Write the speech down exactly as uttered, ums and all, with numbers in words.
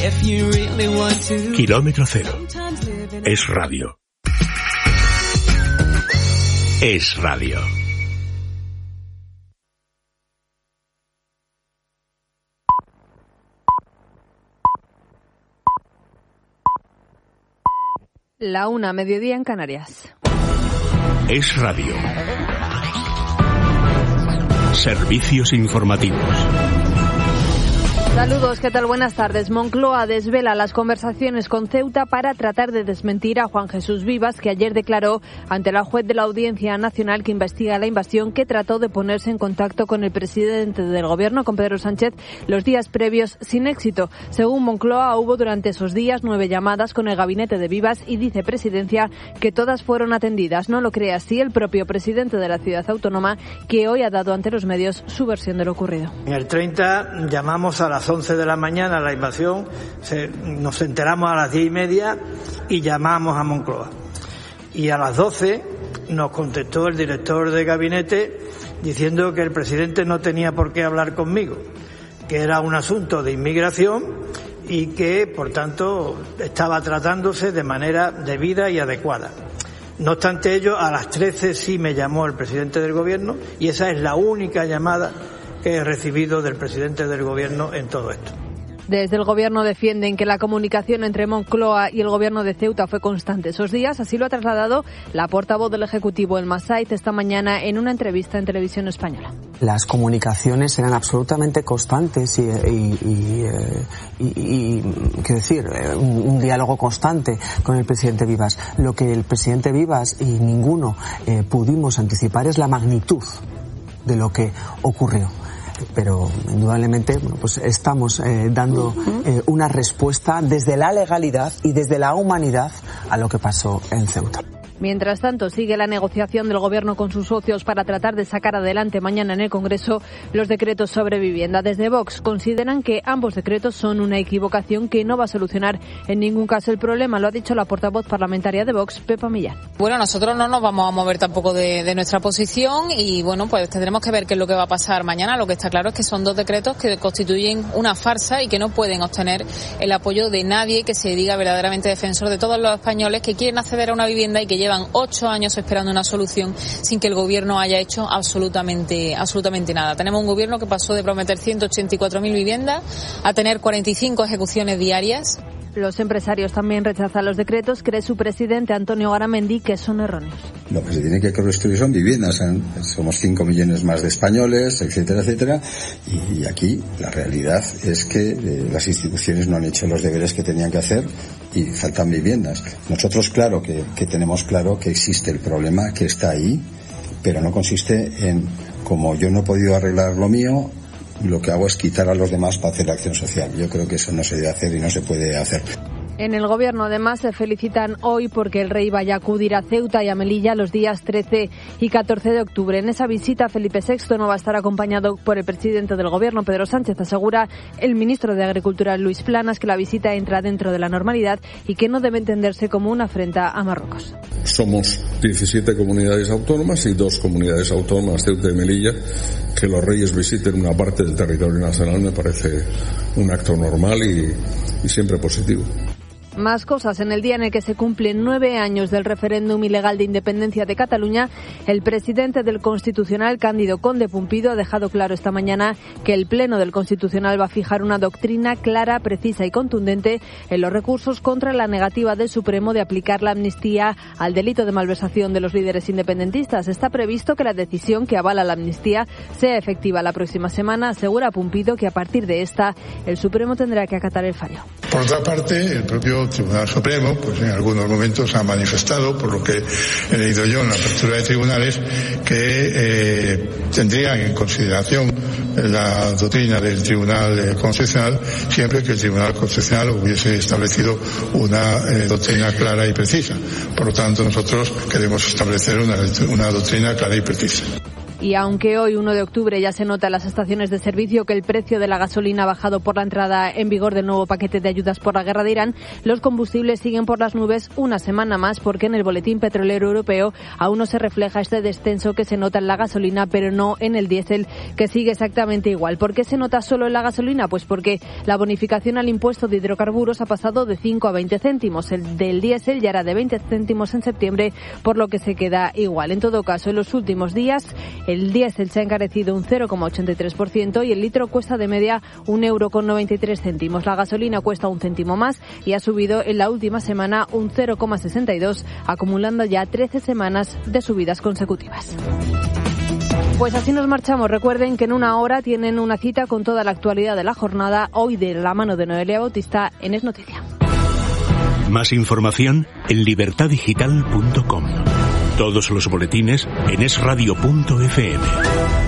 Kilómetro cero. Es radio. Es radio. La una, mediodía en Canarias. Es radio. Servicios informativos. Saludos, ¿qué tal? Buenas tardes. Moncloa desvela las conversaciones con Ceuta para tratar de desmentir a Juan Jesús Vivas, que ayer declaró ante la juez de la Audiencia Nacional que investiga la invasión, que trató de ponerse en contacto con el presidente del Gobierno, con Pedro Sánchez, los días previos sin éxito. Según Moncloa, hubo durante esos días nueve llamadas con el gabinete de Vivas y dice Presidencia que todas fueron atendidas. No lo cree así el propio presidente de la ciudad autónoma, que hoy ha dado ante los medios su versión de lo ocurrido. En el treinta llamamos a las once de la mañana a la invasión, se, nos enteramos a las diez y media y llamamos a Moncloa. Y a las doce nos contestó el director de gabinete diciendo que el presidente no tenía por qué hablar conmigo, que era un asunto de inmigración y que, por tanto, estaba tratándose de manera debida y adecuada. No obstante ello, a las trece sí me llamó el presidente del Gobierno y esa es la única llamada que he recibido del presidente del Gobierno en todo esto. Desde el Gobierno defienden que la comunicación entre Moncloa y el Gobierno de Ceuta fue constante esos días. Así lo ha trasladado la portavoz del Ejecutivo, Elma Saiz, esta mañana en una entrevista en Televisión Española. Las comunicaciones eran absolutamente constantes y, y, y, y, y quiero decir, un, un diálogo constante con el presidente Vivas. Lo que el presidente Vivas y ninguno eh, pudimos anticipar es la magnitud de lo que ocurrió. Pero indudablemente bueno, pues estamos eh, dando eh, una respuesta desde la legalidad y desde la humanidad a lo que pasó en Ceuta. Mientras tanto, sigue la negociación del Gobierno con sus socios para tratar de sacar adelante mañana en el Congreso los decretos sobre vivienda. Desde Vox consideran que ambos decretos son una equivocación que no va a solucionar en ningún caso el problema. Lo ha dicho la portavoz parlamentaria de Vox, Pepa Millán. Bueno, nosotros no nos vamos a mover tampoco de, de nuestra posición y, bueno, pues tendremos que ver qué es lo que va a pasar mañana. Lo que está claro es que son dos decretos que constituyen una farsa y que no pueden obtener el apoyo de nadie que se diga verdaderamente defensor de todos los españoles que quieren acceder a una vivienda y que llevan ocho años esperando una solución sin que el Gobierno haya hecho absolutamente absolutamente nada. Tenemos un Gobierno que pasó de prometer ciento ochenta y cuatro mil viviendas a tener cuarenta y cinco ejecuciones diarias. Los empresarios también rechazan los decretos. Cree su presidente, Antonio Garamendi, que son erróneos. Lo que se tiene que construir son viviendas. Somos cinco millones más de españoles, etcétera, etcétera. Y, y aquí la realidad es que eh, las instituciones no han hecho los deberes que tenían que hacer y faltan viviendas. Nosotros, claro, que, que tenemos claro que existe el problema, que está ahí, pero no consiste en, como yo no he podido arreglar lo mío, lo que hago es quitar a los demás para hacer acción social. Yo creo que eso no se debe hacer y no se puede hacer. En el Gobierno, además, se felicitan hoy porque el rey vaya a acudir a Ceuta y a Melilla los días trece y catorce de octubre. En esa visita, Felipe sexto no va a estar acompañado por el presidente del Gobierno, Pedro Sánchez. Asegura el ministro de Agricultura, Luis Planas, que la visita entra dentro de la normalidad y que no debe entenderse como una afrenta a Marruecos. Somos diecisiete comunidades autónomas y dos comunidades autónomas, Ceuta y Melilla. Que los reyes visiten una parte del territorio nacional me parece un acto normal y, y siempre positivo. Más cosas. En el día en el que se cumplen nueve años del referéndum ilegal de independencia de Cataluña, el presidente del Constitucional, Cándido Conde Pumpido, ha dejado claro esta mañana que el Pleno del Constitucional va a fijar una doctrina clara, precisa y contundente en los recursos contra la negativa del Supremo de aplicar la amnistía al delito de malversación de los líderes independentistas. Está previsto que la decisión que avala la amnistía sea efectiva la próxima semana. Asegura Pumpido que a partir de esta, el Supremo tendrá que acatar el fallo. Por otra parte, el propio Tribunal Supremo, pues en algunos momentos ha manifestado, por lo que he leído yo en la apertura de tribunales, que eh, tendrían en consideración la doctrina del Tribunal Constitucional siempre que el Tribunal Constitucional hubiese establecido una eh, doctrina clara y precisa. Por lo tanto, nosotros queremos establecer una, una doctrina clara y precisa. Y aunque hoy, uno de octubre, ya se nota en las estaciones de servicio que el precio de la gasolina ha bajado por la entrada en vigor del nuevo paquete de ayudas por la guerra de Irán, los combustibles siguen por las nubes una semana más, porque en el Boletín Petrolero Europeo aún no se refleja este descenso que se nota en la gasolina, pero no en el diésel, que sigue exactamente igual. ¿Por qué se nota solo en la gasolina? Pues porque la bonificación al impuesto de hidrocarburos ha pasado de cinco a veinte céntimos. El del diésel ya era de veinte céntimos en septiembre, por lo que se queda igual. En todo caso, en los últimos días, el diésel se ha encarecido un cero coma ochenta y tres por ciento y el litro cuesta de media un euro con noventa y tres céntimos. La gasolina cuesta un céntimo más y ha subido en la última semana un cero coma sesenta y dos, acumulando ya trece semanas de subidas consecutivas. Pues así nos marchamos. Recuerden que en una hora tienen una cita con toda la actualidad de la jornada, hoy de la mano de Noelia Bautista en Es Noticia. Más información en libertad digital punto com. Todos los boletines en es radio punto efe eme.